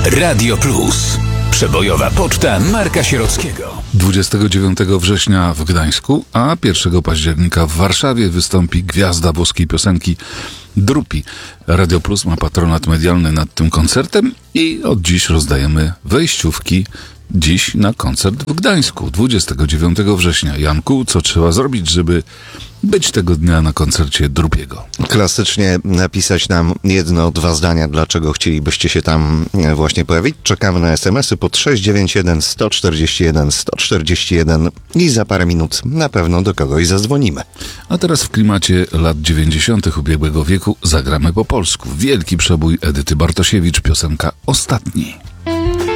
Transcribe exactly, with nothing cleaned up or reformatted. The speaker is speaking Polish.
Radio Plus. Przebojowa poczta Marka Sierockiego. dwudziestego dziewiątego września w Gdańsku, a pierwszego października w Warszawie wystąpi gwiazda włoskiej piosenki Drupi. Radio Plus ma patronat medialny nad tym koncertem i od dziś rozdajemy wejściówki dziś na koncert w Gdańsku. dwudziestego dziewiątego września. Janku, co trzeba zrobić, żeby być tego dnia na koncercie Drupiego? Klasycznie napisać nam jedno, dwa zdania, dlaczego chcielibyście się tam właśnie pojawić. Czekamy na es em esy pod sześć dziewięć jeden, jeden cztery jeden, jeden cztery jeden i za parę minut na pewno do kogoś zadzwonimy. A teraz w klimacie lat dziewięćdziesiątych ubiegłego wieku zagramy po polsku. Wielki przebój Edyty Bartosiewicz, piosenka Ostatni.